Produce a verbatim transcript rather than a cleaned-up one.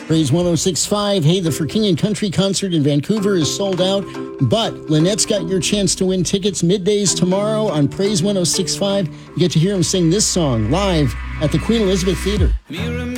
Praise one oh six point five. Hey, the For King and Country concert in Vancouver is sold out, but Lynette's got your chance to win tickets middays tomorrow on Praise one oh six point five. You get to hear him sing this song live at the Queen Elizabeth Theatre.